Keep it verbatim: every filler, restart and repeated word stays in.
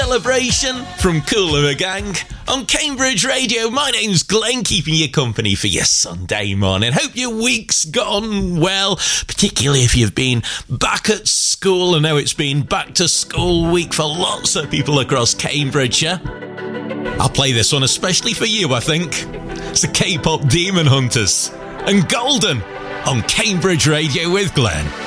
celebration from Kool and the Gang on Cambridge Radio. My name's Glenn, keeping you company for your Sunday morning. Hope your week's gone well, particularly if you've been back at school. I know it's been back to school week for lots of people across Cambridgeshire. I'll play this one especially for you, I think. It's the K-pop Demon Hunters and Golden on Cambridge Radio with Glenn.